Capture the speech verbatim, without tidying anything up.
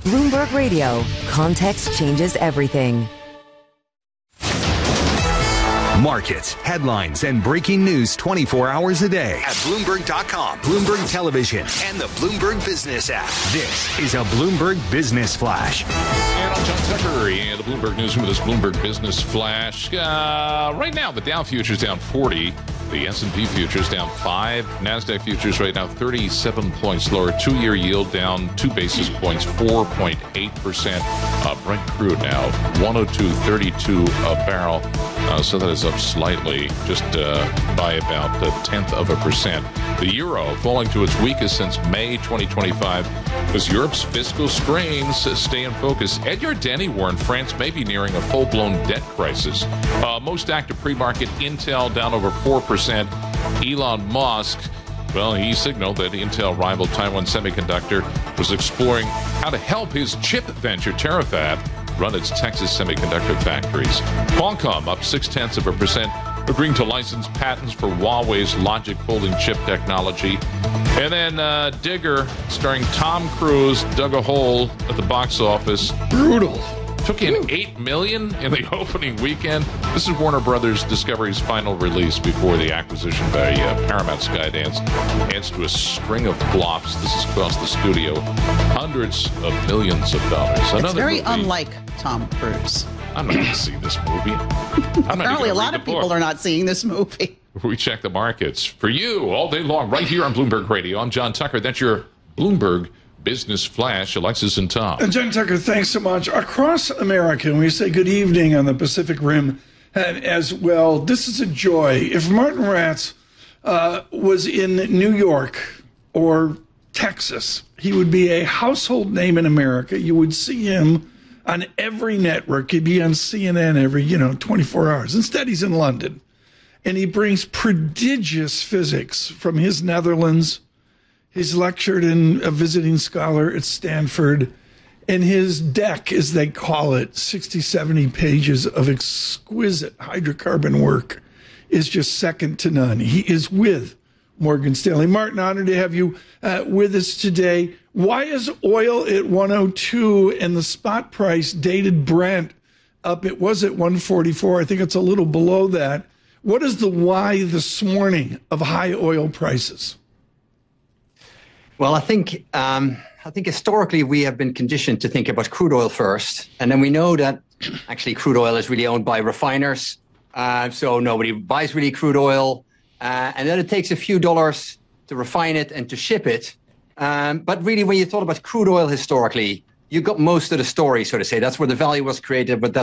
Bloomberg Radio. Context changes everything. Markets, headlines, and breaking news twenty-four hours a day at Bloomberg dot com, Bloomberg Television, and the Bloomberg Business app. This is a Bloomberg Business Flash. And I'm John Tucker in the Bloomberg Newsroom with this Bloomberg Business Flash. Uh, right now, the Dow futures down forty. The S and P futures down five. NASDAQ futures right now thirty-seven points lower. Two-year yield down two basis points, four point eight percent. Uh, Brent crude now one oh two thirty-two a barrel. Uh, so that is up slightly, just uh, by about a tenth of a percent. The euro falling to its weakest since May twenty twenty-five as Europe's fiscal strains stay in focus. Edouard Denis warned France may be nearing a full-blown debt crisis. Uh, most active pre-market, Intel down over four percent. Elon Musk, well, he signaled that Intel rival Taiwan Semiconductor was exploring how to help his chip venture, Terafab, run its Texas semiconductor factories. Qualcomm up six-tenths of a percent, agreeing to license patents for Huawei's logic folding chip technology. And then uh, Digger, starring Tom Cruise, dug a hole at the box office. Brutal. Took in eight million dollars in the opening weekend. This is Warner Brothers Discovery's final release before the acquisition by uh, Paramount Skydance adds to a string of flops. This has cost the studio hundreds of millions of dollars. It's Another very movie. Unlike Tom Cruise. I'm not going to see this movie. I'm Apparently, a lot of people book. are not seeing this movie. We check the markets for you all day long, right here on Bloomberg Radio. I'm John Tucker. That's your Bloomberg Business Flash. Alexis and Tom. And John Tucker, thanks so much. Across America, we say good evening on the Pacific Rim and as well. This is a joy. If Martin Ratz uh, was in New York or Texas, he would be a household name in America. You would see him on every network. He'd be on C N N every, you know, twenty-four hours. Instead, he's in London. And he brings prodigious physics from his Netherlands. He's lectured in a visiting scholar at Stanford. And his deck, as they call it, sixty, seventy pages of exquisite hydrocarbon work, is just second to none. He is with Morgan Stanley. Martin, honored to have you uh, with us today. Why is oil at one oh two and the spot price dated Brent up? It was at one forty-four. I think it's a little below that. What is the why this morning of high oil prices? Well, I think um, I think historically we have been conditioned to think about crude oil first, and then we know that actually crude oil is really owned by refiners, uh, so nobody buys really crude oil, uh, and then it takes a few dollars to refine it and to ship it. Um, but really, when you thought about crude oil historically, you got most of the story, so to say. That's where the value was created, but that's